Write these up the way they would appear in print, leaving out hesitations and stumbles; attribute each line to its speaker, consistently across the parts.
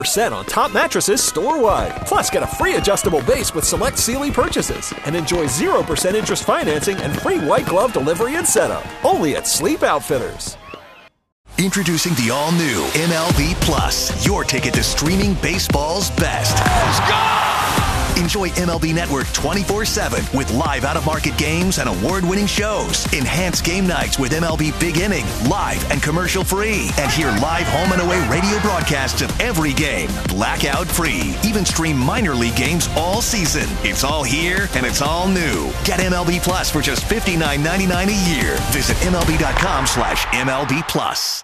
Speaker 1: on top mattresses store-wide. Plus, get a free adjustable base with select Sealy purchases. And enjoy 0% interest financing and free white glove delivery and setup. Only at Sleep Outfitters.
Speaker 2: Introducing the all-new MLB Plus, your ticket to streaming baseball's best. Let's go! Enjoy MLB Network 24/7 with live out-of-market games and award-winning shows. Enhance game nights with MLB Big Inning, live and commercial-free. And hear live home and away radio broadcasts of every game, blackout-free. Even stream minor league games all season. It's all here and it's all new. Get MLB Plus for just $59.99 a year. Visit MLB.com/MLB Plus.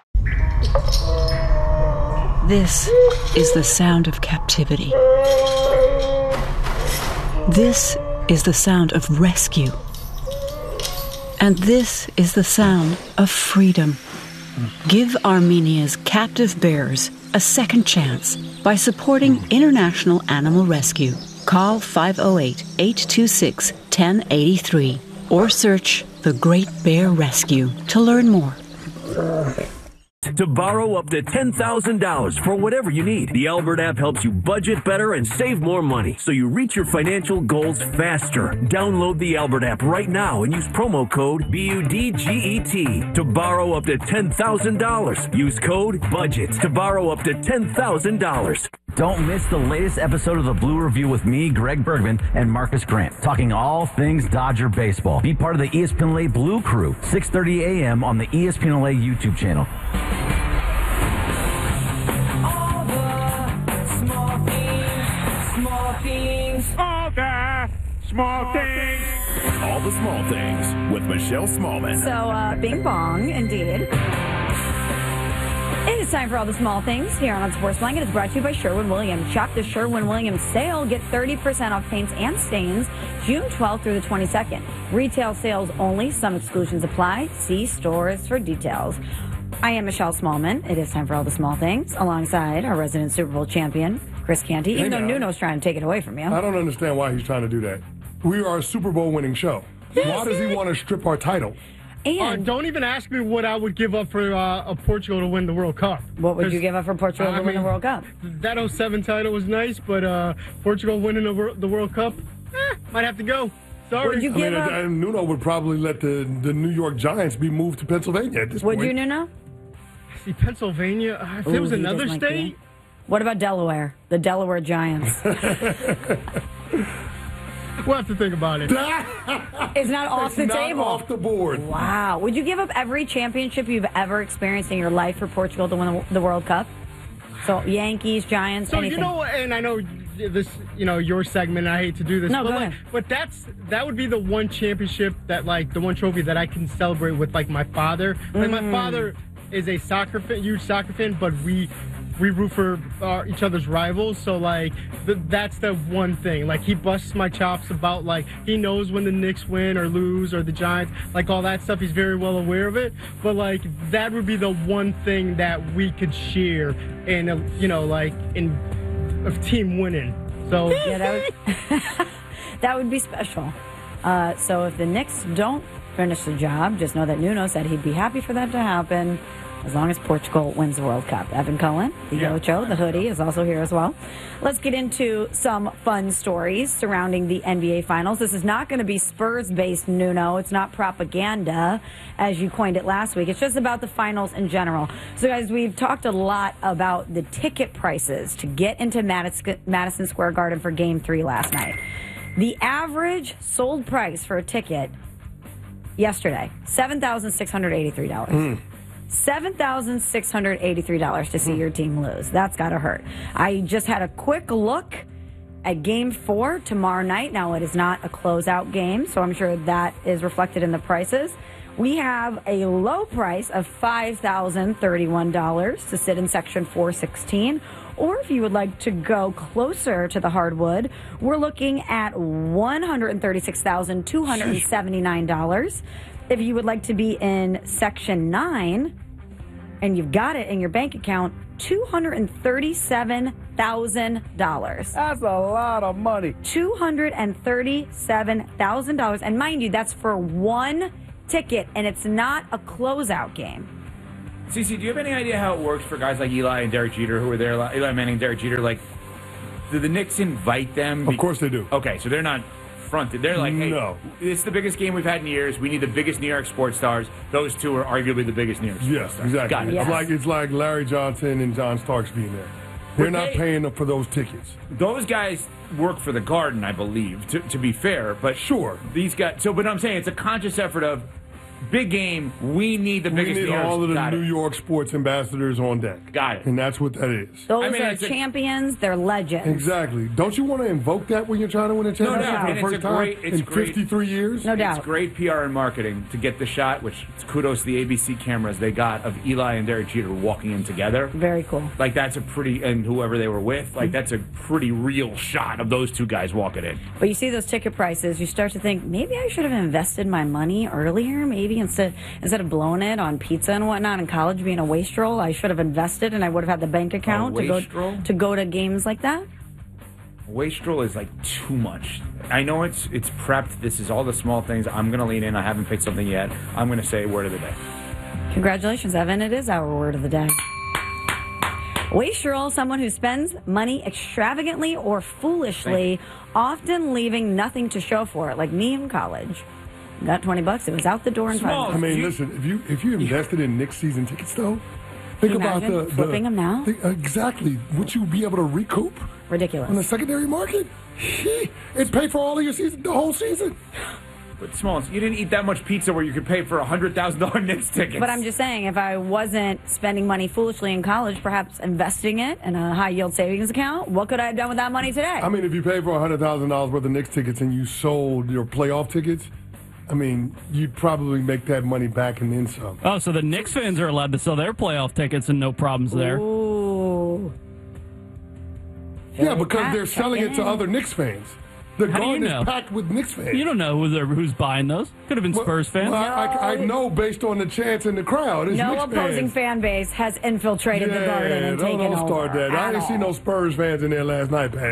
Speaker 3: This is the sound of captivity. This is the sound of rescue. And this is the sound of freedom. Give Armenia's captive bears a second chance by supporting International Animal Rescue. Call 508-826-1083 or search The Great Bear Rescue to learn more.
Speaker 4: To borrow up to $10,000 for whatever you need. The Albert app helps you budget better and save more money so you reach your financial goals faster. Download the Albert app right now and use promo code BUDGET to borrow up to $10,000. Use code BUDGET to borrow up to $10,000.
Speaker 5: Don't miss the latest episode of the Blue Review with me, Greg Bergman, and Marcus Grant, talking all things Dodger baseball. Be part of the ESPN LA Blue Crew, 6:30 a.m. on the ESPN LA YouTube channel.
Speaker 6: All the small things.
Speaker 7: All the small things. All the small things with Michelle Smallman.
Speaker 6: So, bing bong, indeed. It is time for All the Small Things here on Sports Blanket. It's brought to you by Sherwin-Williams. Shop the Sherwin-Williams sale. Get 30% off paints and stains June 12th through the 22nd. Retail sales only. Some exclusions apply. See stores for details. I am Michelle Smallman. It is time for All the Small Things alongside our resident Super Bowl champion, Chris Canty, even though Nuno's trying to take it away from you.
Speaker 8: I don't understand why he's trying to do that. We are a Super Bowl winning show. Why does he want to strip our title?
Speaker 6: And
Speaker 9: don't even ask me what I would give up for Portugal to win the World Cup.
Speaker 6: What would you give up for Portugal to win the World Cup?
Speaker 9: That 07 title was nice, but Portugal winning the World Cup, might have to go. Sorry.
Speaker 6: Would you give up?
Speaker 8: And Nuno would probably let the New York Giants be moved to Pennsylvania at this point.
Speaker 6: Would you, Nuno?
Speaker 9: See, Pennsylvania, if it was another state.
Speaker 6: What about Delaware? The Delaware Giants.
Speaker 9: We'll have to think about it.
Speaker 6: It's not off the table.
Speaker 8: Off the board.
Speaker 6: Wow. Would you give up every championship you've ever experienced in your life for Portugal to win the World Cup? So Yankees, Giants,
Speaker 9: so
Speaker 6: anything.
Speaker 9: You know, and I know this, your segment. I hate to do this,
Speaker 6: no, go ahead.
Speaker 9: But that would be the one championship that, the one trophy that I can celebrate with, my father. My father is a huge soccer fan, but we root for each other's rivals, so that's the one thing. He busts my chops about he knows when the Knicks win or lose or the Giants, all that stuff. He's very well aware of it, but that would be the one thing that we could share in in a team winning. So
Speaker 6: yeah, that would be special. So if the Knicks don't finish the job, just know that Nuno said he'd be happy for that to happen as long as Portugal wins the World Cup. Evan Cohen, the Ocho, the hoodie, is also here as well. Let's get into some fun stories surrounding the NBA Finals. This is not going to be Spurs-based, Nuno. It's not propaganda, as you coined it last week. It's just about the finals in general. So, guys, we've talked a lot about the ticket prices to get into Madison Square Garden for Game 3 last night. The average sold price for a ticket yesterday, $7,683. $7,683 to see your team lose. That's got to hurt. I just had a quick look at Game 4 tomorrow night. Now, it is not a closeout game, so I'm sure that is reflected in the prices. We have a low price of $5,031 to sit in Section 416. Or if you would like to go closer to the hardwood, we're looking at $136,279. If you would like to be in Section 9, and you've got it in your bank account, $237,000.
Speaker 10: That's a lot of money.
Speaker 6: $237,000. And mind you, that's for one ticket, and it's not a closeout game.
Speaker 10: CeCe, do you have any idea how it works for guys like Eli and Derek Jeter who were there? Eli Manning and Derek Jeter, like, do the Knicks invite them?
Speaker 8: Of course they do.
Speaker 10: Okay, so they're not fronted. They're like, hey,
Speaker 8: No.
Speaker 10: this is the biggest game we've had in years. We need the biggest New York sports stars. Those two are arguably the biggest New York sports
Speaker 8: Yes,
Speaker 10: stars.
Speaker 8: exactly.
Speaker 10: Got it.
Speaker 6: Yes.
Speaker 8: It's like Larry Johnson and John Starks being there. They're not paying them for those tickets.
Speaker 10: Those guys work for the Garden, I believe, to be fair. But
Speaker 8: Sure.
Speaker 10: these guys. So, but I'm saying it's a conscious effort of big game. We need the
Speaker 8: We
Speaker 10: biggest.
Speaker 8: need
Speaker 10: New York.
Speaker 8: all of the
Speaker 10: Got
Speaker 8: New
Speaker 10: it.
Speaker 8: York sports ambassadors on deck.
Speaker 10: Got it.
Speaker 8: And that's what that is.
Speaker 6: Those
Speaker 10: I mean,
Speaker 6: are
Speaker 10: it's a-
Speaker 6: champions. They're legends.
Speaker 8: Exactly. Don't you want to invoke that when you're trying to win a championship
Speaker 10: doubt.
Speaker 8: for
Speaker 10: And
Speaker 8: the
Speaker 10: it's
Speaker 8: first
Speaker 10: a
Speaker 8: time
Speaker 10: great- it's
Speaker 8: in
Speaker 10: great.
Speaker 8: 53 years?
Speaker 6: No
Speaker 10: It's
Speaker 6: doubt.
Speaker 10: great PR and marketing to get the shot, which kudos to the ABC cameras they got of Eli and Derek Jeter walking in together.
Speaker 6: Very cool.
Speaker 10: Like, that's a pretty, and whoever they were with, like, that's a pretty real shot of those two guys walking in.
Speaker 6: But you see those ticket prices, you start to think, maybe I should have invested my money earlier. Maybe instead of blowing it on pizza and whatnot in college being a wastrel, I should have invested and I would have had the bank account
Speaker 10: wastrel?
Speaker 6: to go to games like that.
Speaker 10: Wastrel is like too much. I know it's prepped. This is all the small things. I'm going to lean in. I haven't picked something yet. I'm going to say word of the day.
Speaker 6: Congratulations, Evan. It is our word of the day. Wastrel, someone who spends money extravagantly or foolishly, often leaving nothing to show for it. Like me in college. Got $20. It was out the door in 5
Speaker 10: Small.
Speaker 6: minutes.
Speaker 8: I mean, listen, if you invested in Knicks season tickets, though, think
Speaker 6: Can you
Speaker 8: about
Speaker 6: imagine flipping them now?
Speaker 8: Exactly. Would you be able to recoup
Speaker 6: Ridiculous.
Speaker 8: on the secondary market? It paid for all of your season, the whole season.
Speaker 10: But Smalls, you didn't eat that much pizza where you could pay for $100,000 Knicks tickets.
Speaker 6: But I'm just saying, if I wasn't spending money foolishly in college, perhaps investing it in a high-yield savings account, what could I have done with that money today?
Speaker 8: I mean, if you paid for $100,000 worth of Knicks tickets and you sold your playoff tickets, I mean, you'd probably make that money back and then some.
Speaker 11: Oh, so the Knicks fans are allowed to sell their playoff tickets and no problems there.
Speaker 6: Ooh.
Speaker 8: Yeah, because they're selling it to other Knicks fans. The
Speaker 11: How do you
Speaker 8: Garden
Speaker 11: know?
Speaker 8: is packed with Knicks fans.
Speaker 11: You don't know who's buying those. Could have been Spurs fans.
Speaker 8: Well, I know based on the chants in the crowd. It's
Speaker 6: No
Speaker 8: Knicks
Speaker 6: opposing
Speaker 8: fans.
Speaker 6: fan base has infiltrated the Garden and taken
Speaker 8: don't
Speaker 6: over.
Speaker 8: start that. I
Speaker 6: at
Speaker 8: didn't see
Speaker 6: all.
Speaker 8: no Spurs fans in there last night, Pat.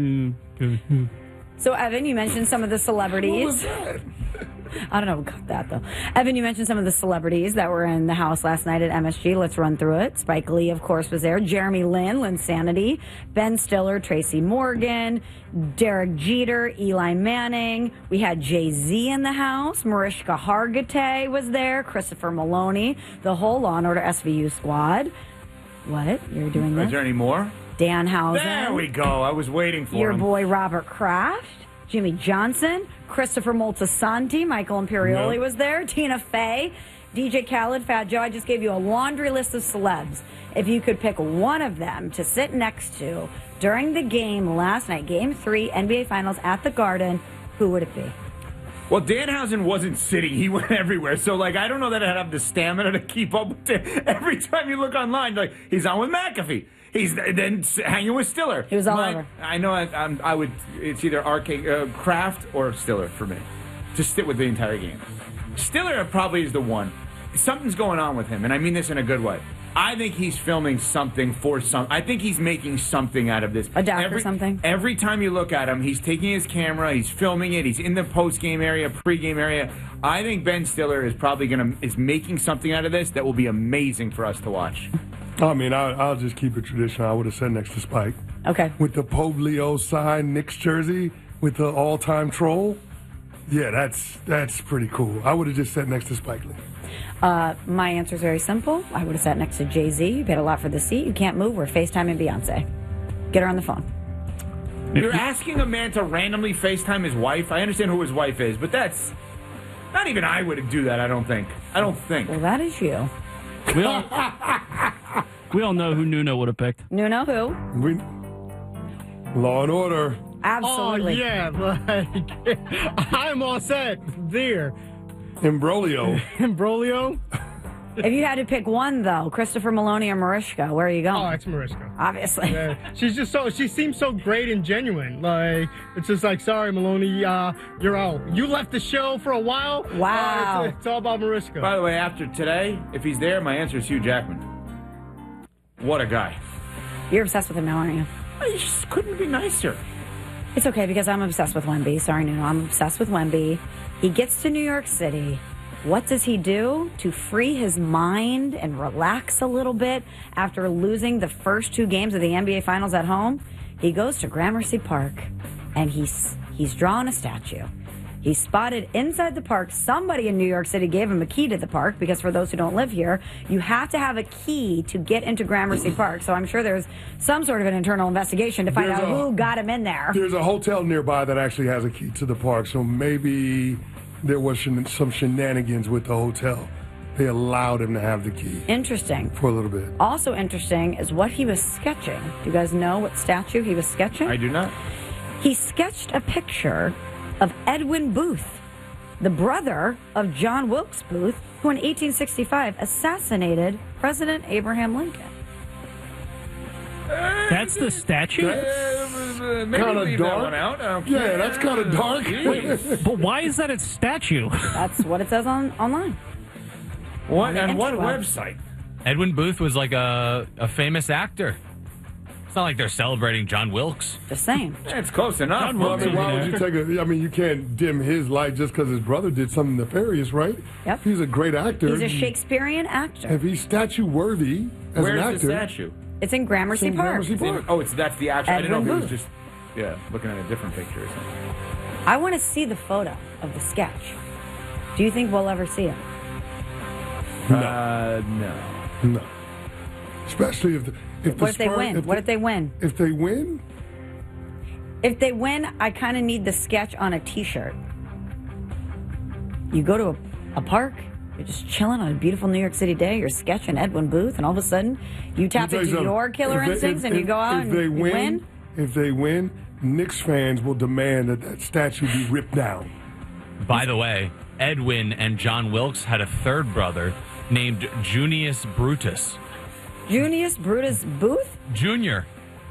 Speaker 6: So, Evan, you mentioned some of the celebrities.
Speaker 8: What was that?
Speaker 6: I don't know who got that, though. Evan, you mentioned some of the celebrities that were in the house last night at MSG. Let's run through it. Spike Lee, of course, was there. Jeremy Lin, Linsanity. Ben Stiller, Tracy Morgan. Derek Jeter, Eli Manning. We had Jay-Z in the house. Mariska Hargitay was there. Christopher Maloney. The whole Law & Order SVU squad. What? You're doing this?
Speaker 10: Is there any more?
Speaker 6: Dan Housen.
Speaker 10: There we go. I was waiting for
Speaker 6: Your
Speaker 10: him.
Speaker 6: boy Robert Kraft, Jimmy Johnson, Christopher Moltisanti, Michael Imperioli
Speaker 8: Yep.
Speaker 6: was there, Tina Fey, DJ Khaled, Fat Joe. I just gave you a laundry list of celebs. If you could pick one of them to sit next to during the game last night, Game 3, NBA Finals at the Garden, who would it be?
Speaker 10: Well, Danhausen wasn't sitting. He went everywhere. So, like, I don't know that I'd have the stamina to keep up with it. Every time you look online, like, he's on with McAfee. He's then hanging with Stiller.
Speaker 6: He was all over.
Speaker 10: I know I would, it's either Kraft or Stiller for me. Just sit with the entire game. Stiller probably is the one. Something's going on with him, and I mean this in a good way. I think he's filming something for I think he's making something out of this.
Speaker 6: A doc or something?
Speaker 10: Every time you look at him, he's taking his camera, he's filming it, he's in the post-game area, pre-game area. I think Ben Stiller is probably is making something out of this that will be amazing for us to watch.
Speaker 8: I mean, I'll just keep it traditional. I would have sat next to Spike.
Speaker 6: Okay.
Speaker 8: With the Pope Leo signed Knicks jersey with the all-time troll. Yeah, that's pretty cool. I would have just sat next to Spike Lee.
Speaker 6: My answer is very simple. I would have sat next to Jay-Z. You paid a lot for the seat. You can't move. We're FaceTiming Beyonce. Get her on the phone.
Speaker 10: You're asking a man to randomly FaceTime his wife? I understand who his wife is, but that's... Not even I would do that, I don't think.
Speaker 6: Well, that is you.
Speaker 11: We all know who Nuno would have picked.
Speaker 6: Nuno who?
Speaker 8: Law and Order.
Speaker 6: Absolutely.
Speaker 9: Oh, yeah. Like, I'm all set there.
Speaker 8: Imbroglio.
Speaker 9: Imbroglio?
Speaker 6: If you had to pick one, though, Christopher Maloney or Mariska, where are you going?
Speaker 9: Oh, it's Mariska.
Speaker 6: Obviously.
Speaker 9: Yeah. She seems so great and genuine. Like, it's just like, sorry, Maloney, you're out. You left the show for a while.
Speaker 6: Wow.
Speaker 9: It's all about Mariska.
Speaker 10: By the way, after today, if he's there, my answer is Hugh Jackman. What a guy.
Speaker 6: You're obsessed with him now, aren't you?
Speaker 10: He just couldn't be nicer.
Speaker 6: It's okay because I'm obsessed with Wemby. Sorry, Nuno. I'm obsessed with Wemby. He gets to New York City. What does he do to free his mind and relax a little bit after losing the first 2 games of the NBA Finals at home? He goes to Gramercy Park, and he's drawn a statue. He's spotted inside the park. Somebody in New York City gave him a key to the park, because for those who don't live here, you have to have a key to get into Gramercy Park. So I'm sure there's some sort of an internal investigation to find out who got him in there.
Speaker 8: There's a hotel nearby that actually has a key to the park, so maybe there was some shenanigans with the hotel. They allowed him to have the key.
Speaker 6: Interesting.
Speaker 8: For a little bit.
Speaker 6: Also interesting is what he was sketching. Do you guys know what statue he was sketching?
Speaker 10: I do not.
Speaker 6: He sketched a picture of Edwin Booth, the brother of John Wilkes Booth, who in 1865 assassinated President Abraham Lincoln.
Speaker 11: That's the statue?
Speaker 10: Maybe leave that one out. Okay.
Speaker 8: Yeah, that's kind of dark.
Speaker 11: But why is that a statue?
Speaker 6: That's what it says online.
Speaker 10: What and what website?
Speaker 12: Edwin Booth was like a famous actor. It's not like they're celebrating John Wilkes.
Speaker 6: Just saying.
Speaker 10: It's close enough.
Speaker 8: Well, I mean, why would you take you can't dim his light just because his brother did something nefarious, right?
Speaker 6: Yep.
Speaker 8: He's a great actor.
Speaker 6: He's a Shakespearean actor.
Speaker 8: If he's statue-worthy as
Speaker 10: Where's
Speaker 8: an actor.
Speaker 10: the statue?
Speaker 6: It's in Gramercy Park.
Speaker 10: That's the actual. I didn't know if it was
Speaker 6: Booth.
Speaker 10: just looking at a different picture or something.
Speaker 6: I want to see the photo of the sketch. Do you think we'll ever see it?
Speaker 8: No. Especially if
Speaker 6: what if they win? What if they win?
Speaker 8: If they win?
Speaker 6: If they win, I kind of need the sketch on a T-shirt. You go to a park, you're just chilling on a beautiful New York City day, you're sketching Edwin Booth, and all of a sudden you tap into your killer instincts and you go out and you win.
Speaker 8: If they win, Knicks fans will demand that statue be ripped down.
Speaker 12: By the way, Edwin and John Wilkes had a third brother named Junius Brutus.
Speaker 6: Junius Brutus Booth?
Speaker 12: Junior.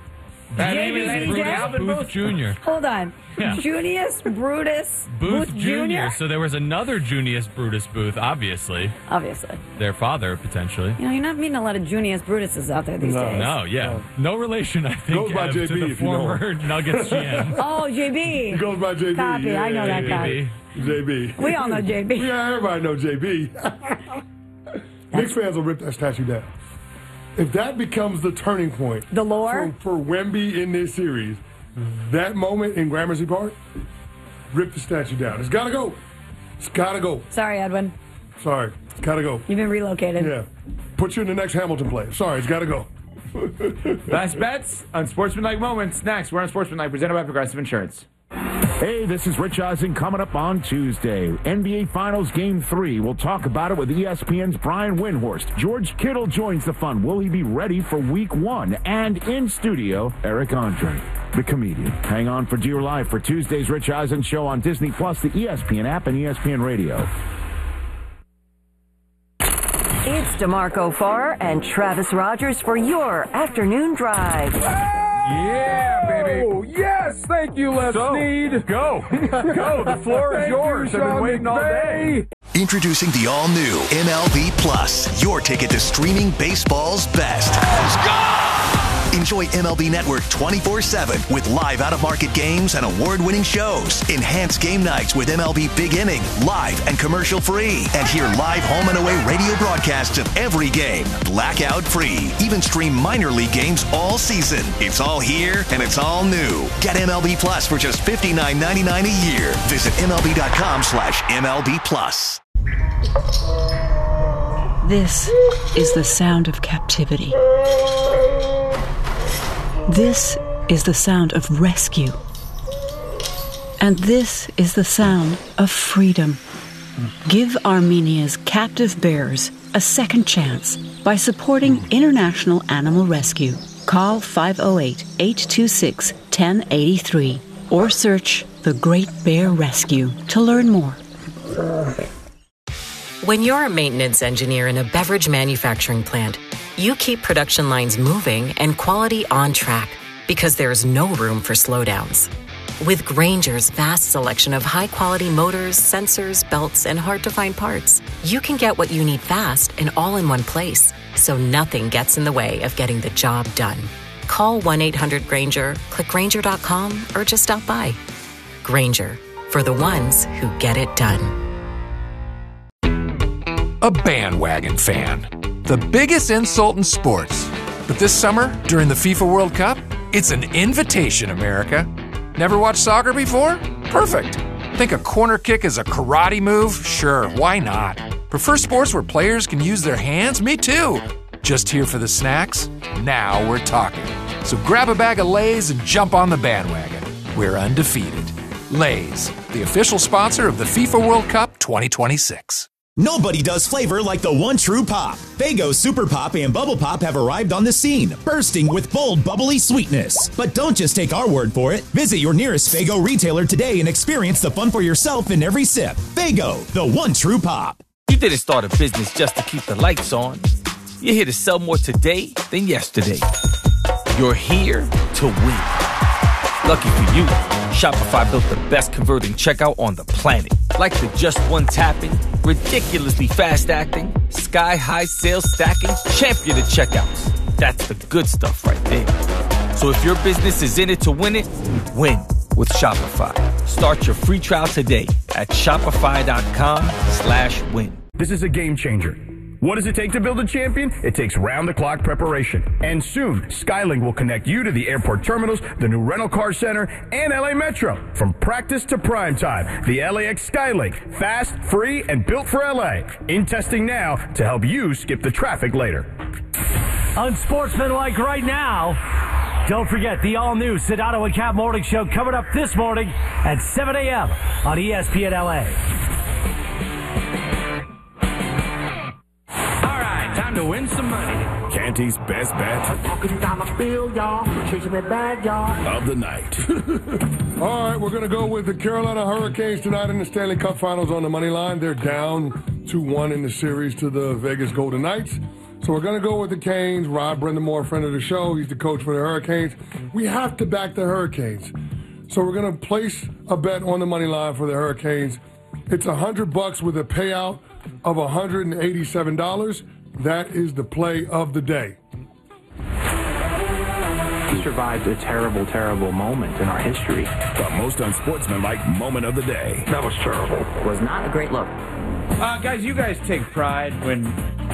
Speaker 12: Booth Jr.
Speaker 6: Hold on.
Speaker 12: Yeah.
Speaker 6: Junius Brutus
Speaker 12: Booth Jr. So there was another Junius Brutus Booth, obviously.
Speaker 6: Obviously.
Speaker 12: Their father, potentially.
Speaker 6: You know, you're not meeting a lot of Junius Brutuses out there these days.
Speaker 12: No, yeah. No relation, I think,
Speaker 8: Goes by JB,
Speaker 12: to the former Nuggets GM.
Speaker 6: Oh, JB.
Speaker 8: He goes by JB.
Speaker 6: Copy.
Speaker 8: Yeah,
Speaker 6: I know that guy.
Speaker 8: JB.
Speaker 6: We all know JB.
Speaker 8: Yeah, everybody know JB. Knicks fans will rip that statue down. If that becomes the turning point,
Speaker 6: the lore
Speaker 8: for Wemby in this series, that moment in Gramercy Park, rip the statue down. It's got to go. It's got to go.
Speaker 6: Sorry, Edwin.
Speaker 8: Sorry. It's got to go.
Speaker 6: You've been relocated.
Speaker 8: Yeah. Put you in the next Hamilton play. Sorry, it's got to go.
Speaker 10: Best bets on Sportsmanlike Moments. Next, we're on Sportsmanlike, presented by Progressive Insurance.
Speaker 7: Hey, this is Rich Eisen coming up on Tuesday. NBA Finals Game 3. We'll talk about it with ESPN's Brian Windhorst. George Kittle joins the fun. Will he be ready for Week 1? And in studio, Eric Andre, the comedian. Hang on for Dear Life for Tuesday's Rich Eisen Show on Disney+, the ESPN app, and ESPN Radio.
Speaker 13: It's DeMarco Farr and Travis Rogers for your afternoon drive.
Speaker 14: Yeah, baby. Oh, yes, thank you, Les Snead.
Speaker 7: Go.
Speaker 14: Go, the floor is yours. I've been waiting all day.
Speaker 2: Introducing the all-new MLB Plus, your ticket to streaming baseball's best. Enjoy MLB Network 24/7 with live out-of-market games and award-winning shows. Enhance game nights with MLB Big Inning, live and commercial-free. And hear live home and away radio broadcasts of every game, blackout-free. Even stream minor league games all season. It's all here, and it's all new. Get MLB Plus for just $59.99 a year. Visit MLB.com/MLB Plus.
Speaker 3: This is the sound of captivity. This is the sound of rescue. And this is the sound of freedom. Give Armenia's captive bears a second chance by supporting International Animal Rescue. Call 508-826-1083 or search The Great Bear Rescue to learn more.
Speaker 15: When you're a maintenance engineer in a beverage manufacturing plant, you keep production lines moving and quality on track because there's no room for slowdowns. With Grainger's vast selection of high-quality motors, sensors, belts, and hard-to-find parts, you can get what you need fast and all in one place, so nothing gets in the way of getting the job done. Call 1-800-GRAINGER, click Grainger.com, or just stop by. Grainger, for the ones who get it done.
Speaker 16: a bandwagon fan. The biggest insult in sports. But this summer, during the FIFA World Cup, it's an invitation, America. Never watched soccer before? Perfect. Think a corner kick is a karate move? Sure, why not? Prefer sports where players can use their hands? Me too. Just here for the snacks? Now we're talking. So grab a bag of Lay's and jump on the bandwagon. We're undefeated. Lay's, the official sponsor of the FIFA World Cup 2026.
Speaker 17: Nobody does flavor like the one true pop. Faygo Super Pop and Bubble Pop have arrived on the scene, bursting with bold, bubbly sweetness. But don't just take our word for it. Visit your nearest Faygo retailer today and experience the fun for yourself in every sip. Faygo, the one true pop.
Speaker 18: You didn't start a business just to keep the lights on. You're here to sell more today than yesterday. You're here to win. Lucky for you, Shopify built the best converting checkout on the planet. Like the just one tapping, ridiculously fast acting, sky-high sales stacking, champion of checkouts. That's the good stuff right there. So if your business is in it to win it, win with Shopify. Start your free trial today at shopify.com/win.
Speaker 19: This is a game changer. What does it take to build a champion? It takes round-the-clock preparation. And soon, Skylink will connect you to the airport terminals, the new rental car center, and LA Metro. From practice to prime time, the LAX Skylink. Fast, free, and built for LA. In testing now to help you skip the traffic later.
Speaker 20: Unsportsmanlike right now. Don't forget the all-new Sedano and Cap Morning Show coming up this morning at 7 a.m. on ESPN LA.
Speaker 21: Time to win some money.
Speaker 7: Canty's best bet of the night.
Speaker 8: All right, we're going to go with the Carolina Hurricanes tonight in the Stanley Cup Finals on the money line. They're down 2-1 in the series to the Vegas Golden Knights. So we're going to go with the Canes. Rob Brendamore, friend of the show, he's the coach for the Hurricanes. We have to back the Hurricanes. So we're going to place a bet on the money line for the Hurricanes. It's $100 with a payout of $187. That is the play of the day.
Speaker 22: He survived a terrible, terrible moment in our history.
Speaker 7: The most unsportsmanlike moment of the day.
Speaker 22: That was terrible.
Speaker 23: Was not a great look.
Speaker 10: Guys, you guys take pride when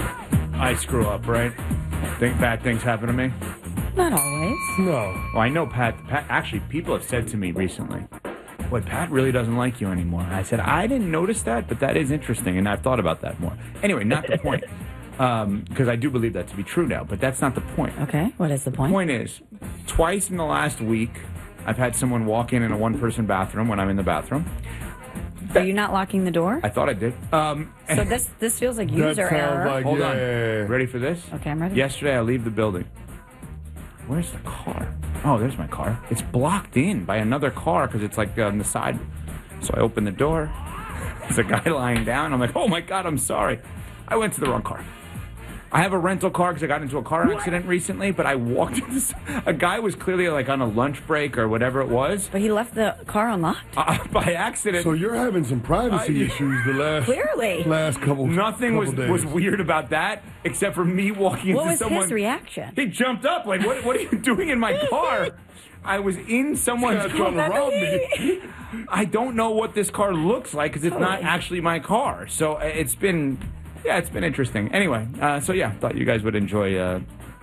Speaker 10: I screw up, right? Think bad things happen to me?
Speaker 6: Not always.
Speaker 8: No.
Speaker 10: Well, I know Pat. Actually, people have said to me recently, boy, Pat really doesn't like you anymore. And I said, I didn't notice that, but that is interesting, and I've thought about that more. Anyway, not the point. Because I do believe that to be true now, but that's not the point.
Speaker 6: Okay, what is the point?
Speaker 10: The point is, twice in the last week, I've had someone walk in a one-person bathroom when I'm in the bathroom.
Speaker 6: Are you not locking the door?
Speaker 10: I thought I did.
Speaker 6: So this feels like user error.
Speaker 8: Like,
Speaker 10: Hold on. Ready for this?
Speaker 6: Okay, I'm ready.
Speaker 10: Yesterday, I leave the building. Where's the car? Oh, there's my car. It's blocked in by another car because it's like on the side. So I open the door. There's a guy lying down. I'm like, oh my God, I'm sorry. I went to the wrong car. I have a rental car because I got into a car accident recently, but I walked into a guy was clearly like on a lunch break or whatever it was.
Speaker 6: But he left the car unlocked?
Speaker 10: By accident.
Speaker 8: So you're having some privacy issues the last couple
Speaker 10: Nothing
Speaker 8: couple days.
Speaker 10: was weird about that except for me walking into someone.
Speaker 6: What was his reaction?
Speaker 10: He jumped up like, what are you doing in my car? I was in someone's car.
Speaker 8: Trying to rob me.
Speaker 10: I don't know what this car looks like because it's not actually my car. So it's been interesting. Anyway, thought you guys would enjoy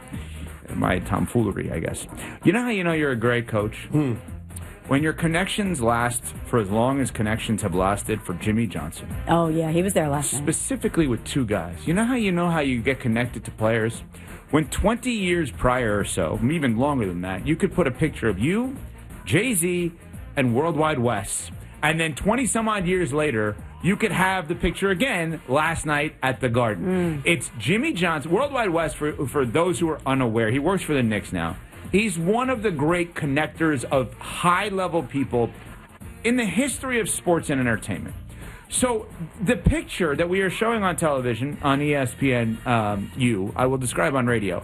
Speaker 10: my tomfoolery, I guess. You know how you know you're a great coach? When your connections last for as long as connections have lasted for Jimmy Johnson.
Speaker 6: Oh, yeah, he was there last night.
Speaker 10: Specifically with two guys. You know how you get connected to players? When 20 years prior or so, even longer than that, you could put a picture of you, Jay-Z, and Worldwide Wes. And then 20-some-odd years later, you could have the picture again last night at the Garden. It's Jimmy Johnson. Worldwide Wes, for those who are unaware, he works for the Knicks now. He's one of the great connectors of high-level people in the history of sports and entertainment. So the picture that we are showing on television on ESPN, I will describe on radio.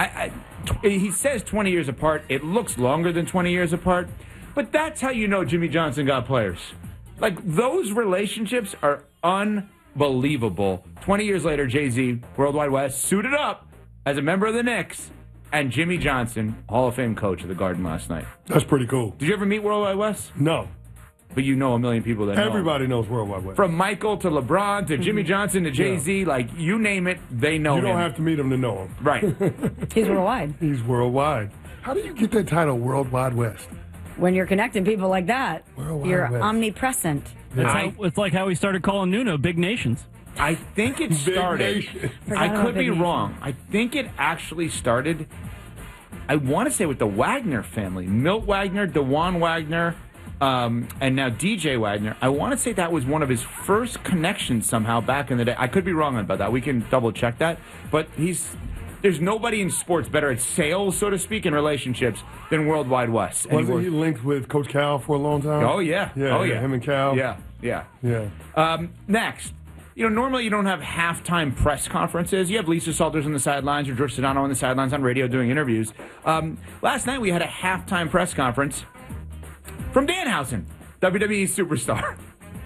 Speaker 10: He says 20 years apart. It looks longer than 20 years apart. But that's how you know Jimmy Johnson got players. Like, those relationships are unbelievable. 20 years later, Jay-Z, Worldwide Wes, suited up as a member of the Knicks, and Jimmy Johnson, Hall of Fame coach of the Garden last night.
Speaker 8: That's pretty cool.
Speaker 10: Did you ever meet Worldwide Wes?
Speaker 8: No.
Speaker 10: but you know a million people that know him.
Speaker 8: Everybody knows World Wide Wes.
Speaker 10: From Michael to LeBron to Jimmy Johnson to Jay-Z, like, you name it, they know him.
Speaker 8: You don't have to meet him to know him.
Speaker 10: Right.
Speaker 6: He's worldwide.
Speaker 8: He's worldwide. How do you get that title, World Wide West?
Speaker 6: When you're connecting people like that, you're
Speaker 8: West.
Speaker 6: omnipresent.
Speaker 11: It's like how we started calling Nuno Big Nations.
Speaker 10: I think it started. I could be wrong. I think it actually started, I want to say, with the Wagner family. Milt Wagner, DeJuan Wagner, and now DJ Wagner. I want to say that was one of his first connections somehow back in the day. I could be wrong about that. We can double check that. But there's nobody in sports better at sales, so to speak, and relationships than World Wide Wes.
Speaker 8: Wasn't he linked with Coach Cal for a long time?
Speaker 10: Oh, yeah.
Speaker 8: Him and Cal.
Speaker 10: Yeah.
Speaker 8: Next.
Speaker 10: Normally you don't have halftime press conferences. You have Lisa Salters on the sidelines or George Sedano on the sidelines on radio doing interviews. Last night we had a halftime press conference from Danhausen, WWE superstar.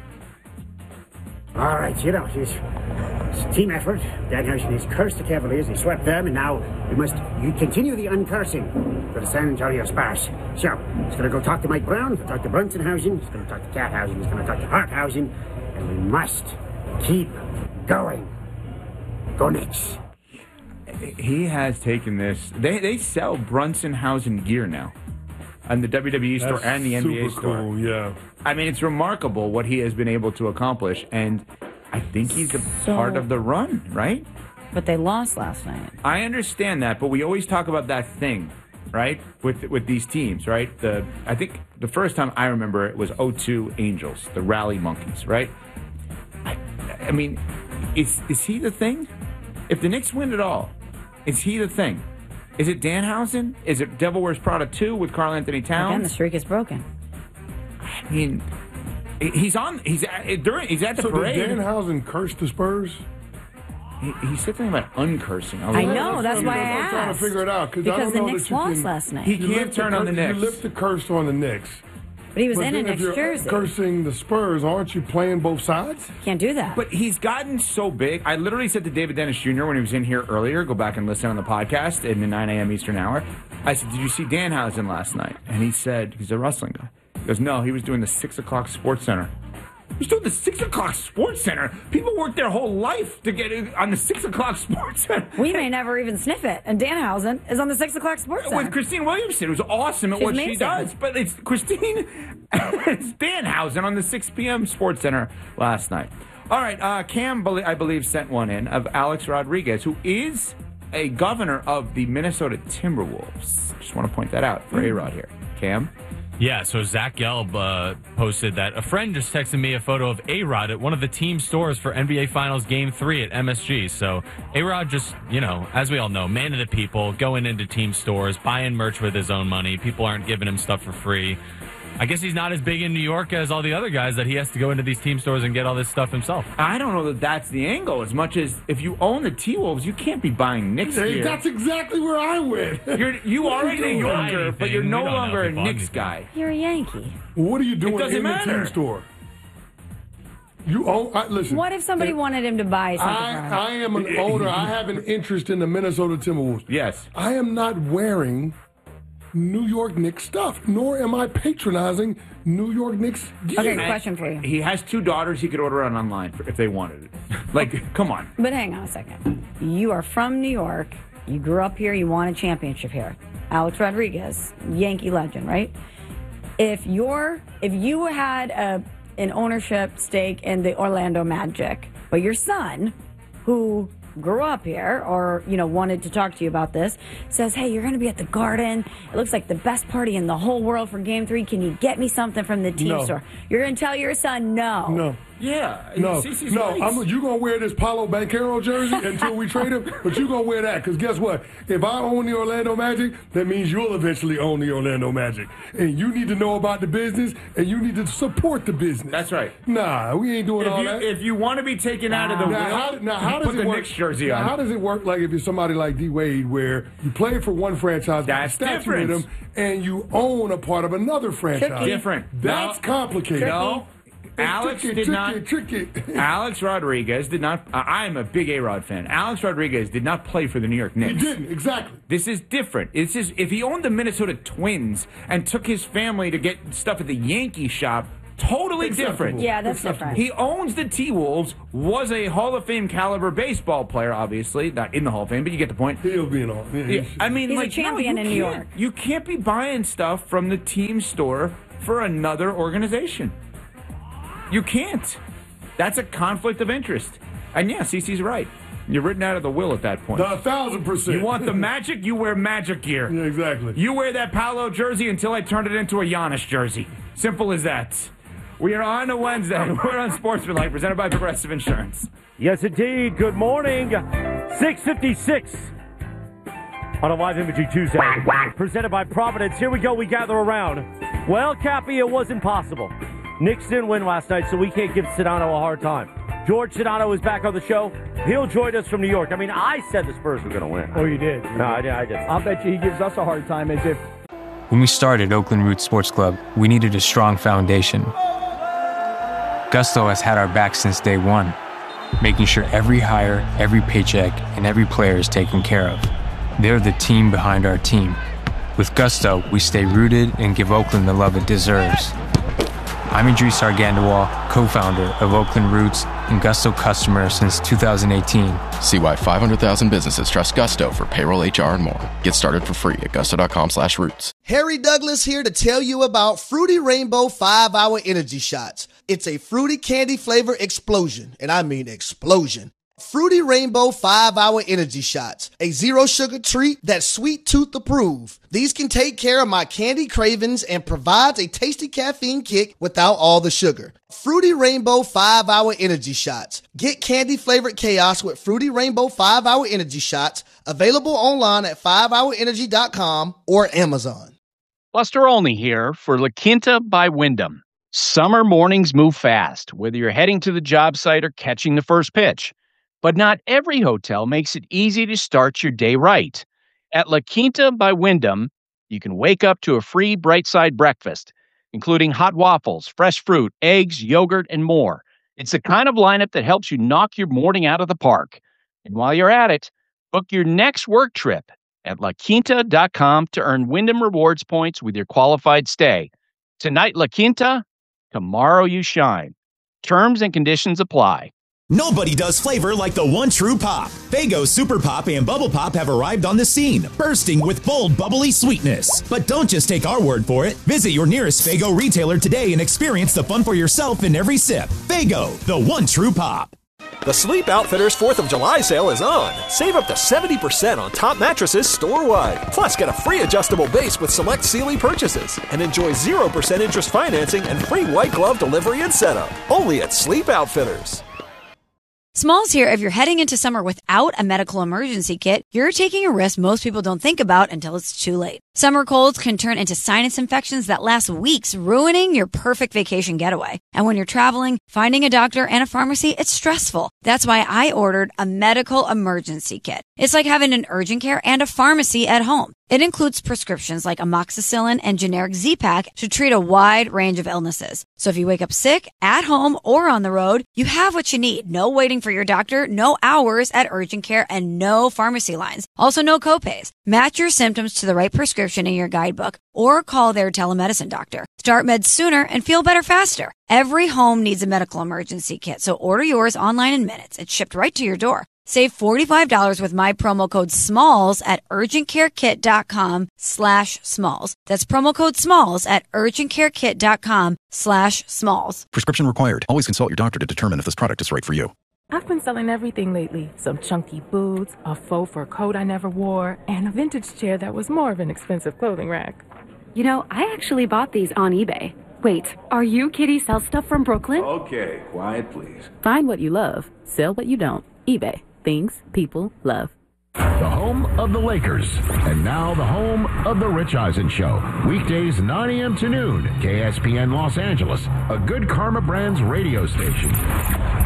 Speaker 1: All right, it's a team effort. Danhausen has cursed the Cavaliers. He swept them, and now you continue the uncursing for the San Antonio Spurs. So he's going to go talk to Mike Brown. He's going to talk to Brunsonhausen. He's going to talk to Cathausen. He's going to talk to Harkhausen. And we must keep going. Go Knicks.
Speaker 10: He has taken this. They sell Brunsonhausen gear now on the WWE store and the NBA store.
Speaker 8: Cool, yeah.
Speaker 10: I mean, it's remarkable what he has been able to accomplish, and I think he's a part of the run, right?
Speaker 6: But they lost last night.
Speaker 10: I understand that, but we always talk about that thing, right? With these teams, right? I think the first time I remember it was 02 Angels, the Rally Monkeys, right? I mean, is he the thing? If the Knicks win it all, is he the thing? Is it Danhausen? Is it Devil Wears Prada 2 with Karl Anthony Towns?
Speaker 6: Again, the streak is broken.
Speaker 10: I mean, he's at the parade.
Speaker 8: Did Danhausen curse the Spurs?
Speaker 10: He said something about uncursing.
Speaker 6: I know, that's why I asked.
Speaker 8: I'm trying to figure it out.
Speaker 6: Because the Knicks lost last night.
Speaker 10: He can't turn on the Knicks.
Speaker 8: You lift the curse on the Knicks.
Speaker 6: But he was in a Knicks jersey.
Speaker 8: Cursing the Spurs, aren't you playing both sides?
Speaker 6: Can't do that.
Speaker 10: But he's gotten so big. I literally said to David Dennis Jr. when he was in here earlier, go back and listen on the podcast in the 9 a.m. Eastern hour. I said, did you see Danhausen last night? And he said, he's a wrestling guy. He goes, no, he was doing the 6 o'clock Sports Center. He was doing the 6 o'clock Sports Center. People work their whole life to get on the 6 o'clock Sports Center.
Speaker 6: We may never even sniff it. And Danhausen is on the 6 o'clock Sports Center.
Speaker 10: With Christine Williamson. It was awesome at what she does. But it's Christine, it's Danhausen on the 6 p.m. Sports Center last night. All right, Cam, I believe, sent one in of Alex Rodriguez, who is a governor of the Minnesota Timberwolves. Just want to point that out for A-Rod here. Cam?
Speaker 12: Yeah, so Zach Gelb posted that a friend just texted me a photo of A-Rod at one of the team stores for NBA Finals Game 3 at MSG. So A-Rod just, as we all know, man of the people, going into team stores, buying merch with his own money. People aren't giving him stuff for free. I guess he's not as big in New York as all the other guys that he has to go into these team stores and get all this stuff himself.
Speaker 10: I don't know that that's the angle as much as if you own the T-Wolves, you can't be buying Knicks gear.
Speaker 8: That's exactly where I went.
Speaker 10: You are a New Yorker, but you're no longer a Knicks guy.
Speaker 6: You're a Yankee.
Speaker 8: What are you doing in
Speaker 10: matter.
Speaker 8: the team store? You own. Listen.
Speaker 6: What if somebody wanted him to buy something?
Speaker 8: I am an owner. I have an interest in the Minnesota Timberwolves.
Speaker 10: Yes.
Speaker 8: I am not wearing New York Knicks stuff, nor am I patronizing New York Knicks gear.
Speaker 6: Okay, question for you.
Speaker 10: He has 2 daughters. He could order it online if they wanted it. Like, come on.
Speaker 6: But hang on a second. You are from New York. You grew up here. You won a championship here. Alex Rodriguez, Yankee legend, right? If you had an ownership stake in the Orlando Magic, but your son, who grew up here or, wanted to talk to you about this, says, hey, you're going to be at the Garden. It looks like the best party in the whole world for Game 3. Can you get me something from the team store? You're going to tell your son no.
Speaker 8: No.
Speaker 10: Yeah.
Speaker 8: No. You're going to wear this Paolo Banchero jersey until we trade him, but you're going to wear that because guess what? If I own the Orlando Magic, that means you'll eventually own the Orlando Magic. And you need to know about the business and you need to support the business.
Speaker 10: That's right.
Speaker 8: Nah, we ain't doing all that.
Speaker 10: If you want to be taken out of the
Speaker 8: how does
Speaker 10: put
Speaker 8: it
Speaker 10: the
Speaker 8: work?
Speaker 10: Knicks jersey on.
Speaker 8: How does it work like if you're somebody like D-Wade where you played for one franchise,
Speaker 10: that's
Speaker 8: statue with them, and you own a part of another franchise?
Speaker 10: Different.
Speaker 8: That's complicated.
Speaker 10: No. Alex Rodriguez did not. I'm a big A-Rod fan. Alex Rodriguez did not play for the New York Knicks.
Speaker 8: He didn't, exactly.
Speaker 10: This is different. It's just, if he owned the Minnesota Twins and took his family to get stuff at the Yankee shop, Totally different.
Speaker 6: Yeah, that's different.
Speaker 10: He owns the T-Wolves, was a Hall of Fame caliber baseball player, obviously. Not in the Hall of Fame, but you get the point.
Speaker 8: He'll be in all.
Speaker 10: Yeah, I mean,
Speaker 6: he's
Speaker 10: like,
Speaker 6: a champion in New York.
Speaker 10: You can't be buying stuff from the team store for another organization. You can't. That's a conflict of interest. And yeah, CeCe's right. You're written out of the will at that point.
Speaker 8: 1,000%.
Speaker 10: You want the Magic, you wear Magic gear.
Speaker 8: Yeah, exactly.
Speaker 10: You wear that Paolo jersey until I turn it into a Giannis jersey. Simple as that. We are on a Wednesday. We're on Sportsmanlike, presented by Progressive Insurance.
Speaker 20: Yes, indeed. Good morning. 6:56 on a live imagery Tuesday. Presented by Providence. Here we go. We gather around. Well, Cappy, it wasn't possible. Knicks didn't win last night, so we can't give Sedano a hard time. George Sedano is back on the show. He'll join us from New York. I mean, I said the Spurs were going to win.
Speaker 4: Oh, you did?
Speaker 20: No, I did.
Speaker 4: I'll bet you he gives us a hard time as if...
Speaker 5: When we started Oakland Roots Sports Club, we needed a strong foundation. Gusto has had our back since day one, making sure every hire, every paycheck, and every player is taken care of. They're the team behind our team. With Gusto, we stay rooted and give Oakland the love it deserves. I'm Idris Argandawal, co-founder of Oakland Roots and Gusto customer since 2018.
Speaker 23: See why 500,000 businesses trust Gusto for payroll, HR, and more. Get started for free at gusto.com/roots.
Speaker 24: Harry Douglas here to tell you about Fruity Rainbow 5-Hour Energy Shots. It's a fruity candy flavor explosion, and I mean explosion. Fruity Rainbow 5-Hour Energy Shots, a zero-sugar treat that's sweet tooth approved. These can take care of my candy cravings and provides a tasty caffeine kick without all the sugar. Fruity Rainbow 5-Hour Energy Shots. Get candy-flavored chaos with Fruity Rainbow 5-Hour Energy Shots, available online at 5hourenergy.com or Amazon.
Speaker 25: Buster Olney here for La Quinta by Wyndham. Summer mornings move fast, whether you're heading to the job site or catching the first pitch. But not every hotel makes it easy to start your day right. At La Quinta by Wyndham, you can wake up to a free Bright Side breakfast, including hot waffles, fresh fruit, eggs, yogurt, and more. It's the kind of lineup that helps you knock your morning out of the park. And while you're at it, book your next work trip at LaQuinta.com to earn Wyndham Rewards points with your qualified stay. Tonight, La Quinta, tomorrow you shine. Terms and conditions apply.
Speaker 17: Nobody does flavor like the one true pop. Faygo Super Pop and Bubble Pop have arrived on the scene, bursting with bold, bubbly sweetness. But don't just take our word for it. Visit your nearest Faygo retailer today and experience the fun for yourself in every sip. Faygo, the one true pop.
Speaker 26: The Sleep Outfitters 4th of July sale is on. Save up to 70% on top mattresses store-wide. Plus, get a free adjustable base with select Sealy purchases. And enjoy 0% interest financing and free white glove delivery and setup. Only at Sleep Outfitters.
Speaker 6: Smalls here. If you're heading into summer without a medical emergency kit, you're taking a risk most people don't think about until it's too late. Summer colds can turn into sinus infections that last weeks, ruining your perfect vacation getaway. And when you're traveling, finding a doctor and a pharmacy, it's stressful. That's why I ordered a medical emergency kit. It's like having an urgent care and a pharmacy at home. It includes prescriptions like amoxicillin and generic Z-Pak to treat a wide range of illnesses. So if you wake up sick, at home, or on the road, you have what you need. No waiting for your doctor, no hours at urgent care, and no pharmacy lines. Also, no copays. Match your symptoms to the right prescription in your guidebook or call their telemedicine doctor. Start meds sooner and feel better faster. Every home needs a medical emergency kit, so order yours online in minutes. It's shipped right to your door. Save $45 with my promo code SMALLS at urgentcarekit.com/smalls. That's promo code SMALLS at urgentcarekit.com/smalls.
Speaker 27: Prescription required. Always consult your doctor to determine if this product is right for you.
Speaker 28: I've been selling everything lately. Some chunky boots, a faux fur coat I never wore, and a vintage chair that was more of an expensive clothing rack.
Speaker 29: You know, I actually bought these on eBay. Wait, are you Kitty Sell Stuff from Brooklyn?
Speaker 30: Okay, quiet please.
Speaker 29: Find what you love, sell what you don't. eBay. Things people love.
Speaker 7: The home of the Lakers. And now the home of the Rich Eisen Show. Weekdays 9 a.m. to noon. KSPN Los Angeles. A Good Karma Brands radio station.